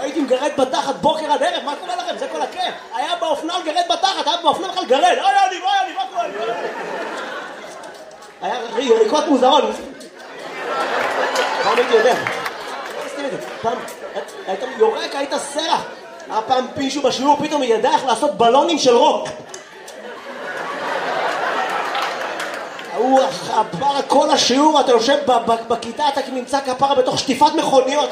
הייתי מגרד בתחת בוקר עד ערב, מה קורה לכם? זה כל הכיף. היה באופנה לגרד בתחת, היה באופנה בכלל גרד. היה לי, מה קורה? היה יריקות מוזרות. פעם הייתי יודע. פעם היית יורק, היית סרח. היה פעם מישהו בשיעור פתאום ידע איך לעשות בלונים של רוק. הוא הפרה כל השיעור, אתה יושב בכיתה, אתה נמצא כפרה בתוך שטיפת מכוניות.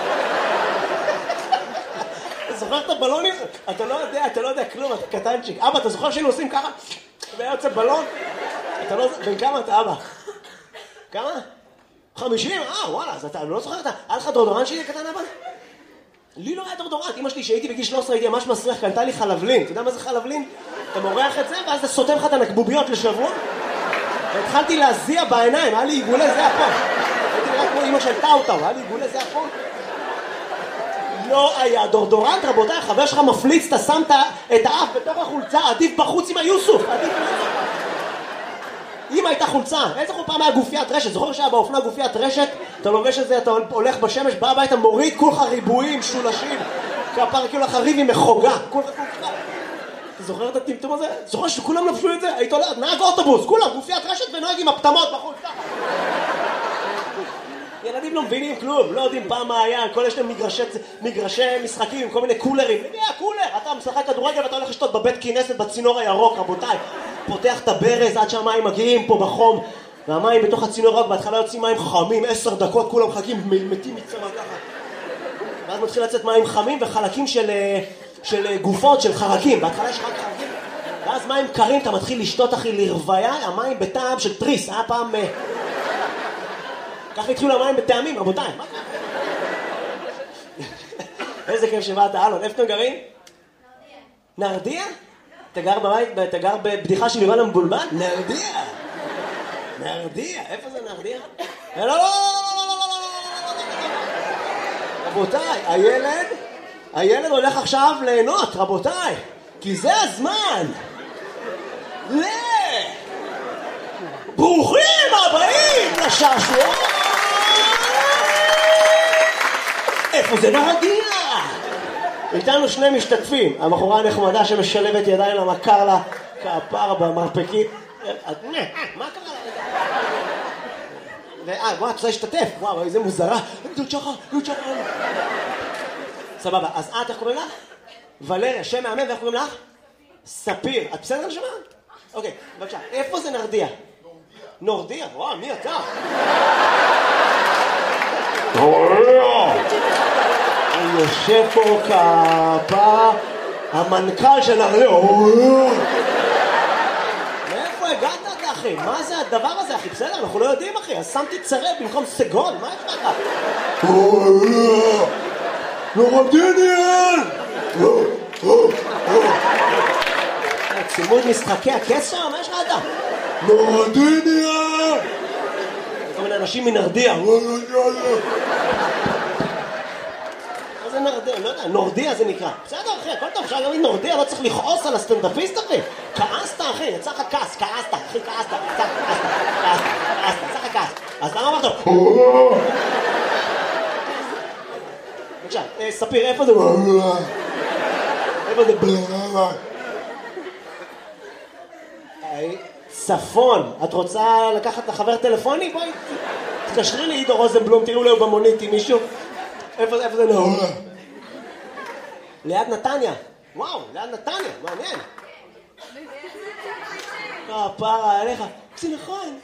אתה זוכר את הבלונים? אתה לא יודע כלום, אתה קטנצ'יק. אבא, אתה זוכר שהיינו עושים ככה? והיה יוצא בלון? אתה לא... בן כמה אתה, אבא? כמה? 50? וואלה, אז אתה לא זוכר, היה לך דורדורנט שלי קטן, אבא? לי לא היה דורדורנט. אמא שלי שהייתי בגיל 13 הייתי ממש מסריח, קנתה לי חלבלין. אתה יודע מה זה חלבלין? אתה מורח את זה ואז אתה סותם לך את הנקבוביות לשבוע. והתחלתי להזיע בעיניים, היה לי עיגולי זיע פה. הייתי נראה כמו אמא של טאוטאו, היה לי עיגולי זיע פה. לא היה דורדורנט, רבותיי, חבר שלך מפליץ, אתה שמת את האף בתוך החולצה, עדיף בחוץ עם היוסוף, עדיף בחוץ. אם הייתה חולצה, איזה פעם היה גופיית רשת, זוכר שהיה באופנה גופיית רשת, אתה לובש את זה, אתה הולך בשמש, בא הביתה, מוריד כולך ריבועים, שולשים, כפר כאילו לך ריב עם מחוגה, כולך. אתה זוכר את הטמטום הזה? זוכר שכולם לבשו את זה? היית הולך, נהג אוטובוס, כולם, גופיית רשת ונהג עם הפטמות בחוץ. ילדים לא מבינים כלום, לא יודעים פעם מה היה, כל יש להם מגרשי משחקים, כל מיני קולרים. מי היה קולר? אתה משחק כדורגל ואתה הולך לשתות בבית כנסת בצינור הירוק, רבותיי. פותח את הברז עד שהמים מגיעים פה בחום, והמים בתוך הצינור הירוק, בהתחלה יוצאים מים חמים, 10 דקות, כולם מחכים, מתים מצמא ככה. ואז מתחיל לצאת מים חמים וחלקים של גופות, של חרקים. בהתחלה יש רק חרקים, ואז מים קרים, אתה מתחיל לשתות אחי לרוויה, המים בטעם של טריס, היה פעם... ככה התחילו המים בטעמים, רבותיי. איזה כיף שבאת, אלון. איפה אתם גרים? נרדיה. אתה גר בבית, אתה גר בבדיחה של יובל המבולבל? נרדיה. איפה זה נרדיה? לא. רבותיי, הילד הולך עכשיו ליהנות, רבותיי. כי זה הזמן. ברוכים הבאים לשעשוע. איפה זה נרדיה? איתנו שני משתתפים, הבחורה הנחמדה שמשלבת ידיים למכר לה כפר במרפקית. מה קרה לה? וואו, את רוצה להשתתף? וואו, איזה מוזרה. סבבה, אז איך קוראים לך? ולריה, שם מאמן, ואיך קוראים לך? ספיר. את בסדר לשמה? אוקיי, בבקשה. איפה זה נרדיה? נורדיה? וואו, מי אתה? אני יושב פה כפה המנכ"ל של נרדיה. מאיפה הגעת אתה אחי? מה זה הדבר הזה אחי? בסדר, אנחנו לא יודעים אחי. אז שמתי צרב במקום סגול, מה יש לך? נורדיניאן! צילמו את משחקי הכסר? מה יש לך אתה? נורדיה! כל מיני אנשים מנרדיה. מה זה נרדיה? לא יודע, נורדיה זה נקרא. בסדר אחי, הכל טוב, אפשר להגיד נורדיה, לא צריך לכעוס על הסטנדאפיסט אחי. כעסת אחי, יצא לך כעס, כעסת, אחי כעסת, יצא לך כעס. אז למה אמרת? בבקשה, ספיר, איפה זה? איפה זה? צפון, את רוצה לקחת לחבר טלפוני? בואי, תקשרי לי עידו רוזנבלום, תראו לו במונית עם מישהו. איפה זה נהור? ליד נתניה. וואו, ליד נתניה, מעניין. פרה עליך. זה נכון.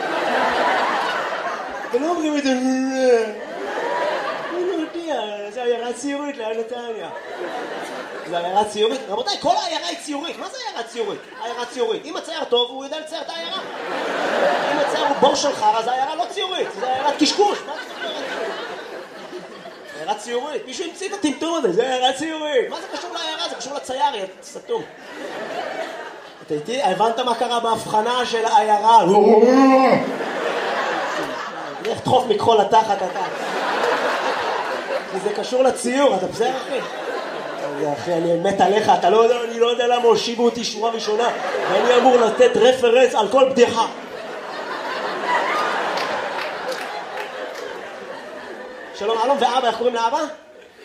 אתם לא אומרים את זה. אני לא יודע, זה עיירה ציורית ליד נתניה. זה עיירה ציורית? רבותיי, כל העיירה היא ציורית. מה זה עיירה ציורית? עיירה ציורית. אם הצייר טוב, הוא יודע לצייר את העיירה. אם הצייר הוא בור של חר, אז העיירה לא ציורית. זה עיירת קשקוש. מה זה עיירה ציורית? מישהו המציא את הטמטום הזה, זה עיירה ציורית. מה זה קשור לעיירה? זה קשור לצייר, יא סתום. אתה איתי? הבנת מה קרה בהבחנה של העיירה? איך תחוף מכחול לתחת אתה? זה קשור לציור, אתה בסדר אחי? אחי, אני מת עליך, אתה לא יודע, אני לא יודע למה הושיבו אותי שורה ראשונה ואני אמור לתת רפרנס על כל בדיחה. שלום, אלון ואבא, איך קוראים לאבא?